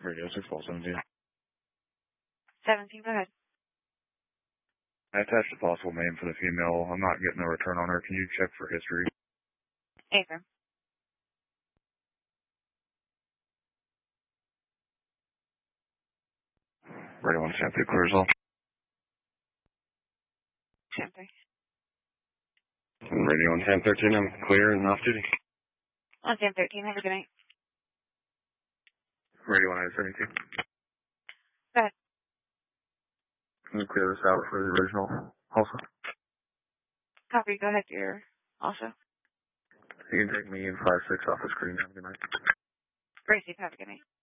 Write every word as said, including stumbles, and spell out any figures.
Radio six four seventeen. seventeen, go ahead. I attached a possible name for the female. I'm not getting a return on her. Can you check for history? Affirm. Radio one ten three, clears all. ten three. Radio one ten thirteen, I'm clear and off duty. On ten thirteen, have a good night. Radio one seventy-two. Go ahead. Can you clear this out for the original also? Copy, go ahead, you're also. You can take me in five six off the screen. Have a good night. Gracie, have a good night.